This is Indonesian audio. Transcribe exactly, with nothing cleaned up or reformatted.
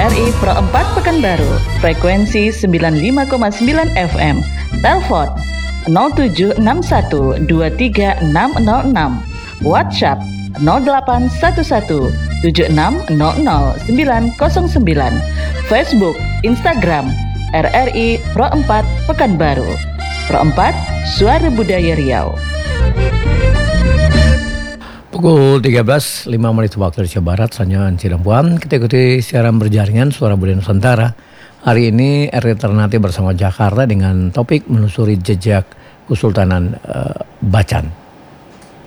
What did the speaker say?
R I Pro empat Pekanbaru, frekuensi sembilan puluh lima koma sembilan F M, telepon nol tujuh enam satu dua tiga enam nol enam, WhatsApp nol delapan satu satu tujuh enam nol nol sembilan nol sembilan, Facebook, Instagram R R I Pro empat Pekanbaru. Pro empat, Suara Budaya Riau. Pukul tiga belas lima menit waktu Indonesia Barat, saya Cirebon. Kita ikuti siaran berjaringan Suara Budaya Nusantara. Hari ini R R I Ternate bersama Jakarta dengan topik menelusuri jejak Kesultanan uh, Bacan.